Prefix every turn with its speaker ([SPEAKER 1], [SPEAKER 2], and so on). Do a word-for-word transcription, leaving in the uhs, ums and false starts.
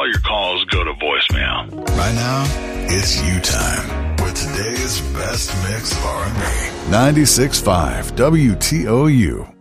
[SPEAKER 1] all your calls go to voicemail.
[SPEAKER 2] Right now, it's you time with today's best mix of R and B.
[SPEAKER 3] ninety-six point five W T O U.